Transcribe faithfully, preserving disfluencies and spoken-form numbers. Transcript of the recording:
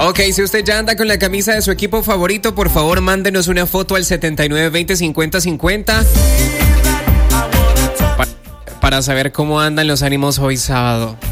Ok, si usted ya anda con la camisa de su equipo favorito, por favor, mándenos una foto al setenta y nueve veinte cincuenta cincuenta para, para saber cómo andan los ánimos hoy sábado.